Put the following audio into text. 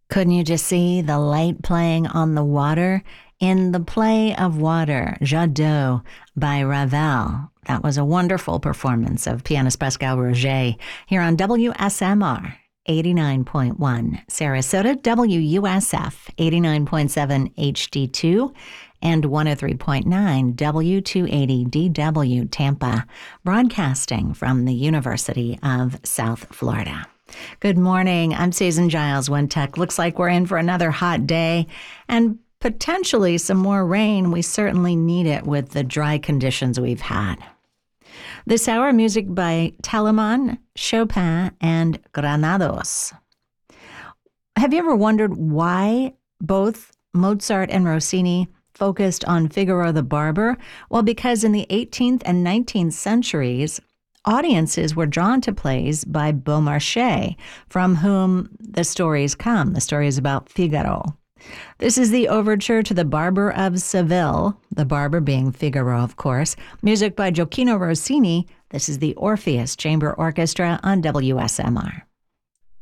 Couldn't you just see the light playing on the water? In The Play of Water, Jadot by Ravel. That was a wonderful performance of pianist Pascal Roger here on WSMR 89.1 Sarasota, WUSF 89.7 HD2, and 103.9 W280 DW Tampa, broadcasting from the University of South Florida. Good morning. I'm Susan Giles, One Tech. Looks like we're in for another hot day and potentially some more rain. We certainly need it with the dry conditions we've had. This hour, music by Telemann, Chopin, and Granados. Have you ever wondered why both Mozart and Rossini focused on Figaro the Barber? Well, because in the 18th and 19th centuries, audiences were drawn to plays by Beaumarchais, from whom the stories come, the stories about Figaro. This is the overture to The Barber of Seville, the barber being Figaro, of course. Music by Gioacchino Rossini. This is the Orpheus Chamber Orchestra on WSMR.